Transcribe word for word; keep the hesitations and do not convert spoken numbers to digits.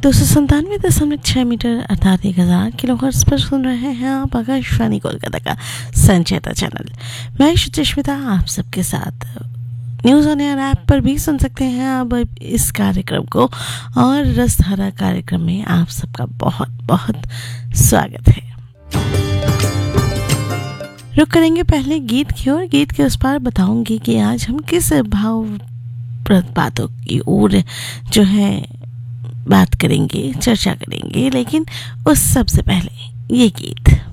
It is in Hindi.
दो सौ संतानवे दशमलव छः मीटर अर्थात एक हज़ार किलो हर्ट्ज पर सुन रहे हैं आप आकाशवाणी कोलकाता का संचेता चैनल। मैं सुचिस्मिता आप सबके साथ न्यूज़ ऑन एयर ऐप पर भी सुन सकते हैं अब इस कार्यक्रम को, और रसधारा कार्यक्रम में आप सबका बहुत बहुत स्वागत है। रुक करेंगे पहले गीत की ओर। गीत के उस पार बताऊंगी कि आज हम किस भावप्रद बातों की ओर जो है बात करेंगे, चर्चा करेंगे, लेकिन उस सबसे पहले ये गीत।